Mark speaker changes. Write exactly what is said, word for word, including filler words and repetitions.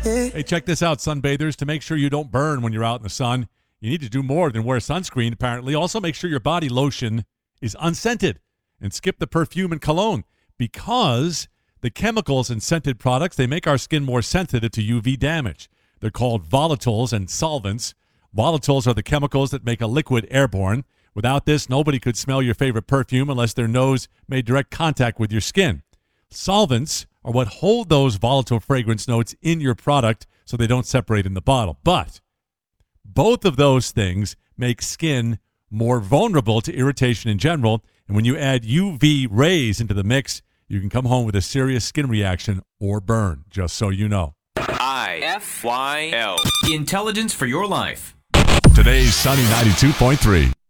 Speaker 1: Hey, check this out, sunbathers. To make sure you don't burn when you're out in the sun, you need to do more than wear sunscreen, apparently. Also, make sure your body lotion is unscented and skip the perfume and cologne, because the chemicals in scented products, they make our skin more sensitive to U V damage. They're called volatiles and solvents. Volatiles are the chemicals that make a liquid airborne. Without this, nobody could smell your favorite perfume unless their nose made direct contact with your skin. Solvents are what hold those volatile fragrance notes in your product so they don't separate in the bottle. But both of those things make skin more vulnerable to irritation in general. And when you add U V rays into the mix, you can come home with a serious skin reaction or burn, just so you know.
Speaker 2: I F Y L. Intelligence for your life.
Speaker 1: Today's Sunny ninety-two point three.